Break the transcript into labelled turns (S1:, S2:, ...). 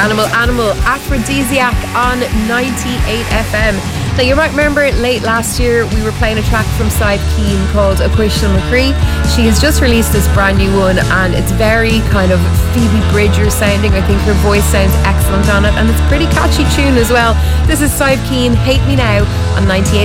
S1: Animal Aphrodisiac on 98 FM. Now you might remember late last year we were playing a track from Sive Keen called Aquishal McCree. She has just released this brand new one and it's very kind of Phoebe Bridgers sounding. I think her voice sounds excellent on it and it's a pretty catchy tune as well. This is Sive Keen, Hate Me Now on 98